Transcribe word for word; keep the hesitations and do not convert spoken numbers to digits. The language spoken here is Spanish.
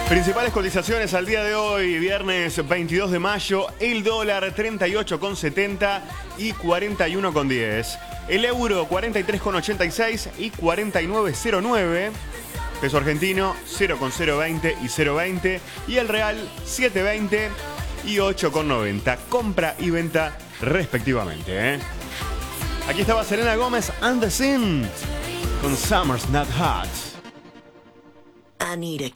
Principales cotizaciones al día de hoy, viernes veintidós de mayo, el dólar treinta y ocho con setenta y cuarenta y uno con diez. El euro cuarenta y tres con ochenta y seis y cuarenta y nueve cero nueve. Peso argentino cero con cero veinte y cero veinte. Y el real siete veinte y ocho con noventa. Compra y venta respectivamente, ¿eh? Aquí estaba Selena Gómez and the Sin con Summer's Not Hot. I need a